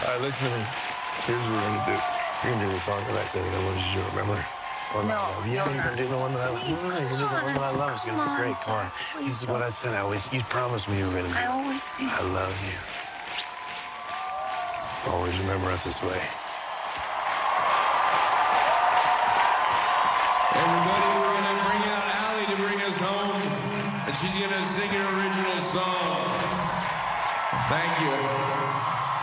right, listen to me. Here's what we're gonna do. You're gonna do the song that I said that I wanted you to remember. One that I love. Yeah, you're gonna do the one that I love. No, you're gonna do the one that I love. It's gonna be great. Come on. This is what I said. You promised me you were gonna do. I always sing. I love you. Always remember us this way. Everybody, we're gonna bring out Allie to bring us home, and she's gonna sing an original song. Thank you.